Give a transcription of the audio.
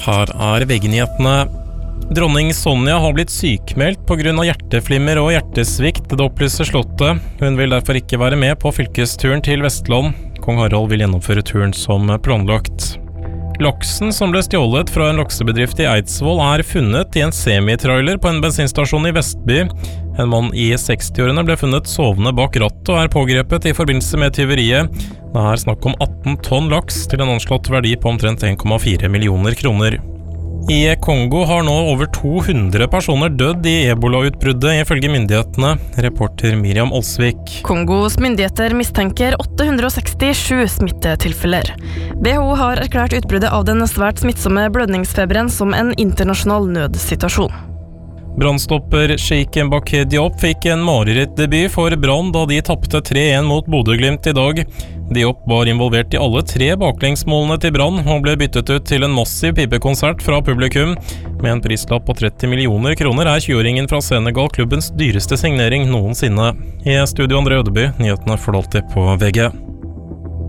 Her VG-nyhetene. Dronning Sonja har blitt sykmeldt på grunn av hjerteflimmer og hjertesvikt, det opplyser Slottet. Hun vil derfor ikke være med på fylkesturen til Vestland. Kong Harald vil gjennomføre turen som planlagt. Laksen som ble stjålet fra en laksebedrift i Eidsvoll er funnet i en semitrailer på en bensinstasjon i Vestby. En mann i 60-årene ble funnet sovende bak rattet og er pågrepet i forbindelse med tyveriet. Det er snakk om 18 tonn laks til en anslått verdi på omtrent 1,4 millioner kroner. I Kongo har nå over 200 personer dødd i ebola-utbruddet ifølge myndighetene, reporter Miriam Olsvik. Kongos myndigheter mistenker 867 smittetilfeller. WHO har erklært utbruddet av den svært smittsomme blødningsfeberen som en internasjonal nødsituasjon. Brannstopper Sheikh Mbaké Diop fikk en marerittdebut for Brann da de tappte 3-1 mot Bodø/Glimt i dag. Diop var involvert i alle 3 baklengsmålene til Brann og ble byttet ut til en massiv pipekonsert fra publikum. Med en prislapp på 30 millioner kroner er 20-åringen fra Senegal klubbens dyreste signering noensinne. I studio André Ødeby, nyhetene for alltid på VG.